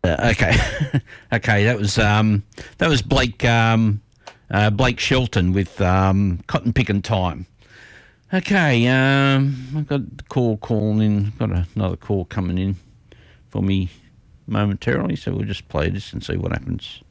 Okay, okay. That was Blake Shelton with Cotton Pickin' Time. Okay, I've got the call calling in. Got another call coming in for me momentarily, so we'll just play this and see what happens.